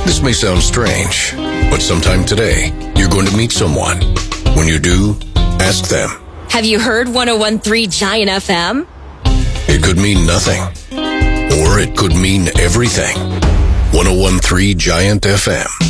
This may sound strange, but sometime today, you're going to meet someone. When you do, ask them. Have you heard 101.3 Giant FM? It could mean nothing, or it could mean everything. 101.3 Giant FM.